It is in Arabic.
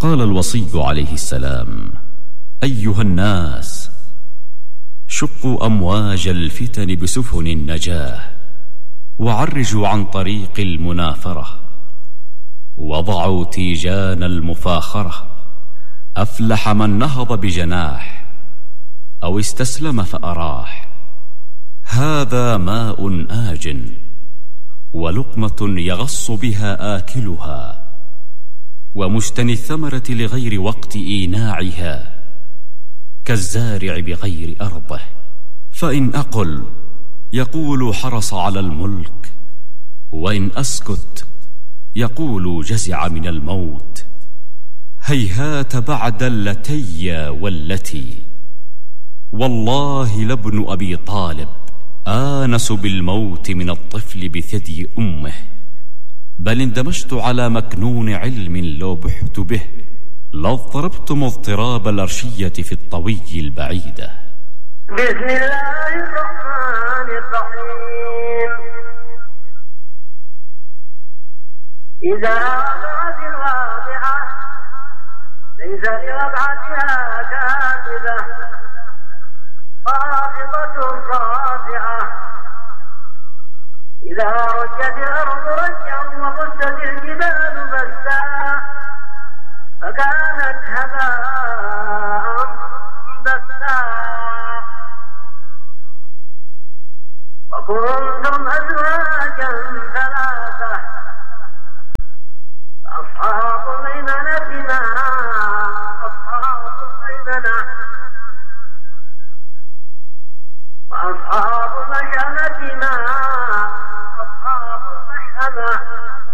قال الوصي عليه السلام: أيها الناس، شقوا أمواج الفتن بسفن النجاة، وعرجوا عن طريق المنافرة، وضعوا تيجان المفاخرة. أفلح من نهض بجناح، أو استسلم فأراح. هذا ماء آجن، ولقمة يغص بها آكلها، ومجتني الثمرة لغير وقت إيناعها، كالزارع بغير أرضه. فإن أقل يقول حرص على الملك، وإن أسكت يقول جزع من الموت. هيهات بعد اللتي والتي، والله لابن أبي طالب آنس بالموت من الطفل بثدي أمه. بل اندمجت على مكنون علم لو بحت به، لاضطربت مضطراب الأرشية في الطوي البعيدة. بسم الله الرحمن الرحيم. إذا وقعت الواقعة ليس لوقعتها كاذبة، خافضة رافعة. إذا رجت الأرض رجا وبست الجبال بسا، فكانت هباء منبثا. وكنتم أزواجا ثلاثة، أصحاب الميمنة ما أصحاب الميمنة، وأصحاب المشأمة ما أصحاب المشأمة.